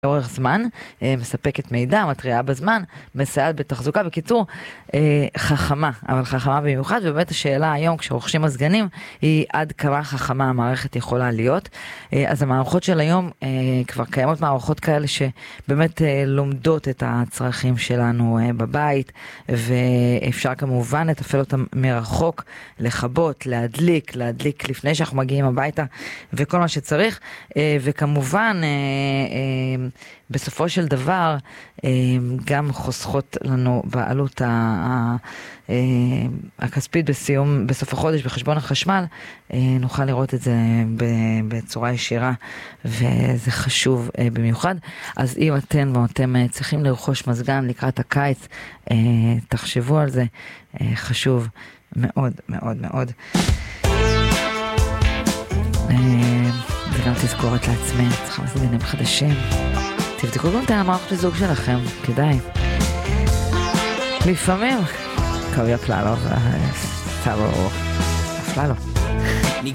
לאורך זמן, מספקת מידע, מטריעה בזמן, מסייעת בתחזוקה, בקיצור, חכמה, אבל חכמה במיוחד, ובאמת השאלה היום כשרוכשים מזגנים, היא עד כמה חכמה המערכת יכולה להיות. אז המערכות של היום, כבר קיימות מערכות כאלה שבאמת לומדות את הצרכים שלנו בבית, ואפשר כמובן לתפעל אותם מרחוק, לכבות, להדליק לפני שאנחנו מגיעים הביתה, וכל מה שצריך, וכמובן, בסופו של דבר גם חוסכות לנו בעלות הכספית בסוף החודש בחשבון החשמל, נוכל לראות את זה בצורה ישירה, וזה חשוב במיוחד. אז אם אתם צריכים לרכוש מזגן לקראת הקיץ, תחשבו על זה, חשוב מאוד מאוד מאוד. וגם תזכורת לעצמי, צריכה מזגנים חדשים. תבדקו גם את המערכת לזוג שלכם, כדאי. לפעמים, קווי אפללו, סבו, אפללו.